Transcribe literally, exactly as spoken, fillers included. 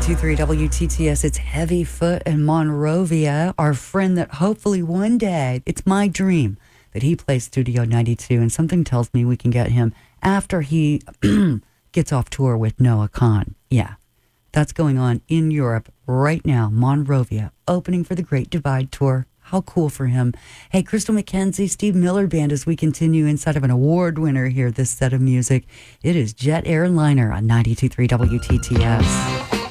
ninety-two point three W T T S. It's Heavyfoot and Monrovia, our friend that hopefully one day, it's my dream that he plays Studio ninety-two, and something tells me we can get him after he gets off tour with Noah Kahan. Yeah, that's going on in Europe right now. Monrovia, opening for the Great Divide Tour. How cool for him. Hey, Crystal McKenzie, Steve Miller Band, as we continue inside of an award winner here, this set of music. It is Jet Airliner on ninety-two point three W T T S.